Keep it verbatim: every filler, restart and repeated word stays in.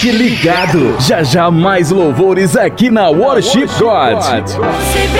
Fique ligado, já já mais louvores aqui na Worship God.